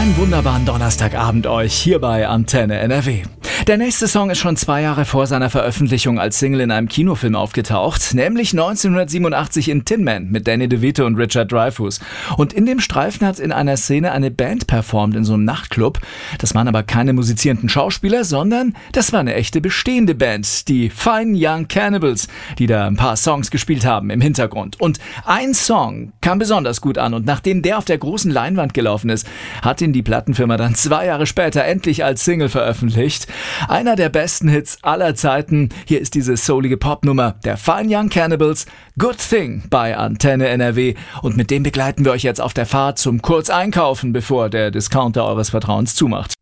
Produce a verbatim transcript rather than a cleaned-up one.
Einen wunderbaren Donnerstagabend euch hier bei Antenne N R W. Der nächste Song ist schon zwei Jahre vor seiner Veröffentlichung als Single in einem Kinofilm aufgetaucht, nämlich neunzehnhundertsiebenundachtzig in Tin Man mit Danny DeVito und Richard Dreyfuss. Und in dem Streifen hat in einer Szene eine Band performt in so einem Nachtclub. Das waren aber keine musizierenden Schauspieler, sondern das war eine echte bestehende Band, die Fine Young Cannibals, die da ein paar Songs gespielt haben im Hintergrund. Und ein Song kam besonders gut an und nachdem der auf der großen Leinwand gelaufen ist, hat ihn die Plattenfirma dann zwei Jahre später endlich als Single veröffentlicht. Einer der besten Hits aller Zeiten. Hier ist diese soulige Popnummer der Fine Young Cannibals, Good Thing bei Antenne N R W. Und mit dem begleiten wir euch jetzt auf der Fahrt zum Kurzeinkaufen, bevor der Discounter eures Vertrauens zumacht.